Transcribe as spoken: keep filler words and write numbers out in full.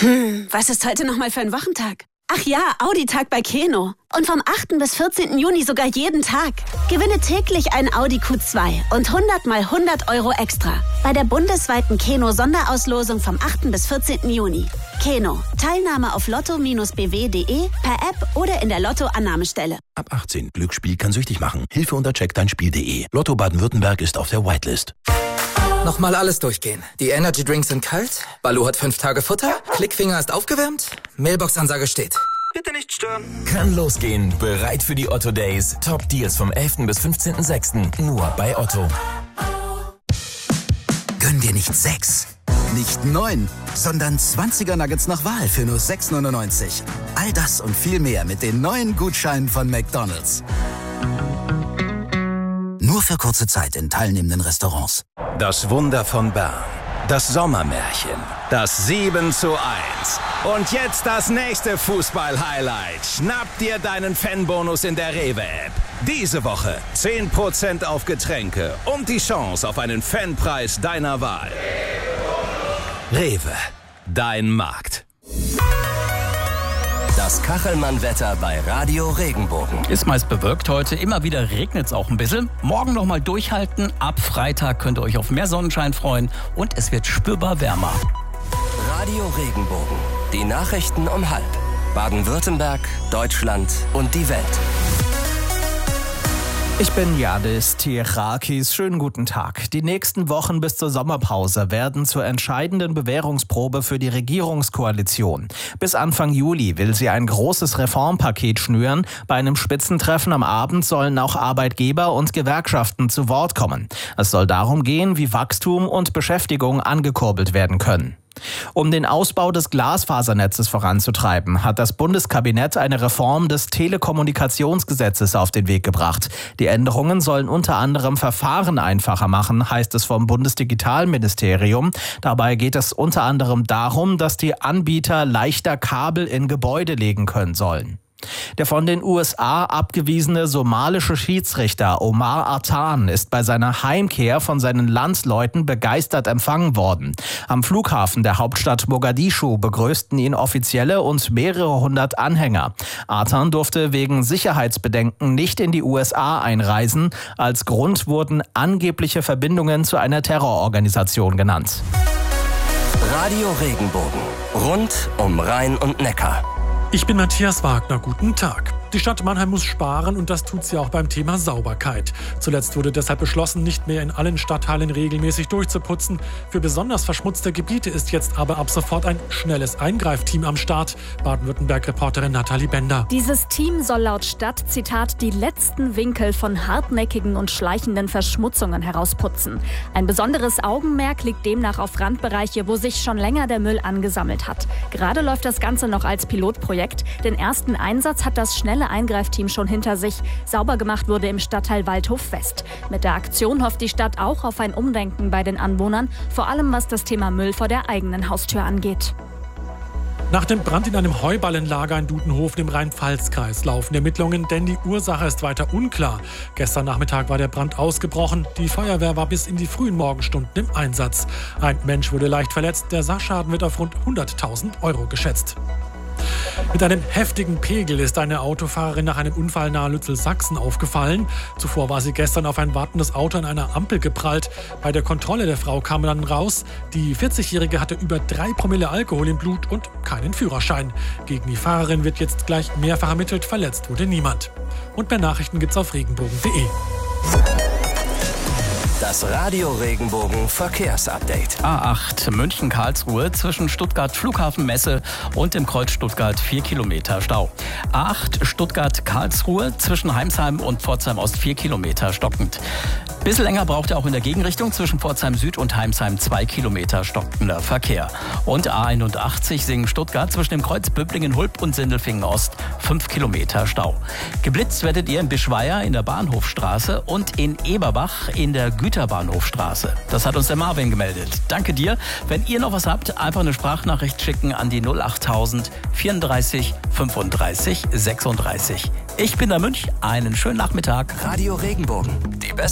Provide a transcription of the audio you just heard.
Hm, was ist heute nochmal für ein Wochentag? Ach ja, Audi-Tag bei Keno. Und vom achten bis vierzehnten Juni sogar jeden Tag. Gewinne täglich einen Audi Q zwei und hundert mal hundert Euro extra. Bei der bundesweiten Keno-Sonderauslosung vom achten bis vierzehnten Juni. Keno. Teilnahme auf lotto Bindestrich b w punkt d e, per App oder in der Lotto-Annahmestelle. Ab achtzehn. Glücksspiel kann süchtig machen. Hilfe unter check dein Spiel punkt d e. Lotto Baden-Württemberg ist auf der Whitelist. Nochmal alles durchgehen. Die Energy Drinks sind kalt, Baloo hat fünf Tage Futter, Klickfinger ist aufgewärmt, Mailbox-Ansage steht. Bitte nicht stören. Kann losgehen. Bereit für die Otto Days. Top Deals vom elften bis fünfzehnten sechsten Nur bei Otto. Gönn dir nicht sechs, nicht neun, sondern zwanziger Nuggets nach Wahl für nur sechs neunundneunzig. All das und viel mehr mit den neuen Gutscheinen von McDonald's. Nur für kurze Zeit in teilnehmenden Restaurants. Das Wunder von Bern. Das Sommermärchen. Das sieben zu eins. Und jetzt das nächste Fußball-Highlight. Schnapp dir deinen Fanbonus in der Rewe-App. Diese Woche zehn Prozent auf Getränke und die Chance auf einen Fanpreis deiner Wahl. Rewe. Dein Markt. Das Kachelmann-Wetter bei Radio Regenbogen. Ist meist bewölkt heute, immer wieder regnet es auch ein bisschen. Morgen nochmal durchhalten, ab Freitag könnt ihr euch auf mehr Sonnenschein freuen und es wird spürbar wärmer. Radio Regenbogen, die Nachrichten um halb. Baden-Württemberg, Deutschland und die Welt. Ich bin Yadis Tirakis. Schönen guten Tag. Die nächsten Wochen bis zur Sommerpause werden zur entscheidenden Bewährungsprobe für die Regierungskoalition. Bis Anfang Juli will sie ein großes Reformpaket schnüren. Bei einem Spitzentreffen am Abend sollen auch Arbeitgeber und Gewerkschaften zu Wort kommen. Es soll darum gehen, wie Wachstum und Beschäftigung angekurbelt werden können. Um den Ausbau des Glasfasernetzes voranzutreiben, hat das Bundeskabinett eine Reform des Telekommunikationsgesetzes auf den Weg gebracht. Die Änderungen sollen unter anderem Verfahren einfacher machen, heißt es vom Bundesdigitalministerium. Dabei geht es unter anderem darum, dass die Anbieter leichter Kabel in Gebäude legen können sollen. Der von den U S A abgewiesene somalische Schiedsrichter Omar Artan ist bei seiner Heimkehr von seinen Landsleuten begeistert empfangen worden. Am Flughafen der Hauptstadt Mogadischu begrüßten ihn Offizielle und mehrere hundert Anhänger. Artan durfte wegen Sicherheitsbedenken nicht in die U S A einreisen. Als Grund wurden angebliche Verbindungen zu einer Terrororganisation genannt. Radio Regenbogen, rund um Rhein und Neckar. Ich bin Matthias Wagner, guten Tag. Die Stadt Mannheim muss sparen und das tut sie auch beim Thema Sauberkeit. Zuletzt wurde deshalb beschlossen, nicht mehr in allen Stadtteilen regelmäßig durchzuputzen. Für besonders verschmutzte Gebiete ist jetzt aber ab sofort ein schnelles Eingreifteam am Start. Baden-Württemberg-Reporterin Nathalie Bender. Dieses Team soll laut Stadt, Zitat, die letzten Winkel von hartnäckigen und schleichenden Verschmutzungen herausputzen. Ein besonderes Augenmerk liegt demnach auf Randbereiche, wo sich schon länger der Müll angesammelt hat. Gerade läuft das Ganze noch als Pilotprojekt. Den ersten Einsatz hat das schnelle Eingreifteam schon hinter sich. Sauber gemacht wurde im Stadtteil Waldhof West. Mit der Aktion hofft die Stadt auch auf ein Umdenken bei den Anwohnern, vor allem was das Thema Müll vor der eigenen Haustür angeht. Nach dem Brand in einem Heuballenlager in Dudenhofen im Rhein-Pfalz-Kreis laufen Ermittlungen, denn die Ursache ist weiter unklar. Gestern Nachmittag war der Brand ausgebrochen. Die Feuerwehr war bis in die frühen Morgenstunden im Einsatz. Ein Mensch wurde leicht verletzt. Der Sachschaden wird auf rund hunderttausend Euro geschätzt. Mit einem heftigen Pegel ist eine Autofahrerin nach einem Unfall nahe Lützel-Sachsen aufgefallen. Zuvor war sie gestern auf ein wartendes Auto an einer Ampel geprallt. Bei der Kontrolle der Frau kam dann raus, die vierzigjährige hatte über drei Promille Alkohol im Blut und keinen Führerschein. Gegen die Fahrerin wird jetzt gleich mehrfach ermittelt, verletzt wurde niemand. Und mehr Nachrichten gibt's auf regenbogen punkt de. Das Radio Regenbogen Verkehrsupdate. A acht München-Karlsruhe zwischen Stuttgart Flughafenmesse und dem Kreuz Stuttgart vier Kilometer Stau. A acht Stuttgart-Karlsruhe zwischen Heimsheim und Pforzheim Ost vier Kilometer stockend. Bisschen länger braucht er auch in der Gegenrichtung zwischen Pforzheim Süd und Heimsheim zwei Kilometer stockender Verkehr. Und A einundachtzig Singen-Stuttgart zwischen dem Kreuz Böblingen-Hulp und Sindelfingen Ost fünf Kilometer Stau. Geblitzt werdet ihr in Bischweier in der Bahnhofstraße und in Eberbach in der Güterbahnhofstraße. Das hat uns der Marvin gemeldet. Danke dir. Wenn ihr noch was habt, einfach eine Sprachnachricht schicken an die null achttausend vierunddreißig fünfunddreißig sechsunddreißig. Ich bin der Münch. Einen schönen Nachmittag. Radio Regenbogen. Die beste